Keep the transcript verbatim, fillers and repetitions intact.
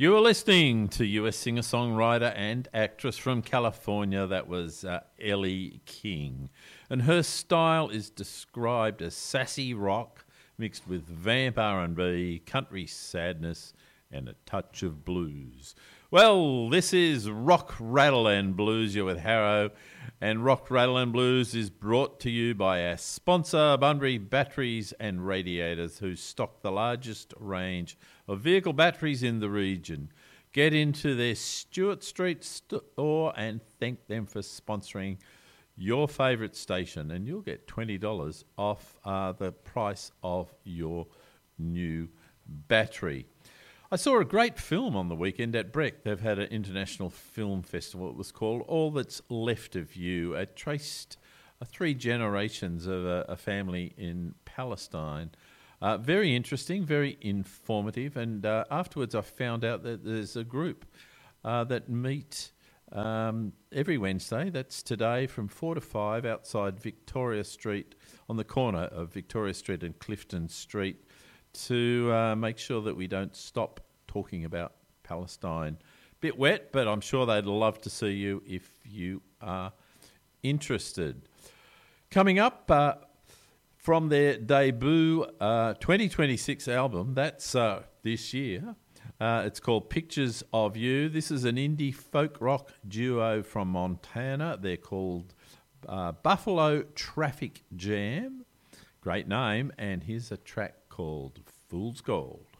You were listening to U S singer-songwriter and actress from California. That was uh, Ellie King. And her style is described as sassy rock mixed with vamp R and B, country sadness, and a touch of blues. Well, this is Rock, Rattle and Blues. You're with Harrow. And Rock, Rattle and Blues is brought to you by our sponsor, Bunbury Batteries and Radiators, who stock the largest range of vehicle batteries in the region. Get into their Stewart Street store and thank them for sponsoring your favourite station, and you'll get twenty dollars off uh, the price of your new battery. I saw a great film on the weekend at Breck. They've had an international film festival. It was called All That's Left of You. It traced uh, three generations of a, a family in Palestine. Uh, very interesting, very informative. And uh, afterwards I found out that there's a group uh, that meet um, every Wednesday. That's today from four to five outside Victoria Street, on the corner of Victoria Street and Clifton Street, to uh, make sure that we don't stop talking about Palestine. Bit wet, but I'm sure they'd love to see you if you are interested. Coming up, uh, from their debut uh, twenty twenty-six album, that's uh, this year, uh, it's called Pictures of You. This is an indie folk rock duo from Montana. They're called uh, Buffalo Traffic Jam. Great name, and here's a track called Fool's Gold.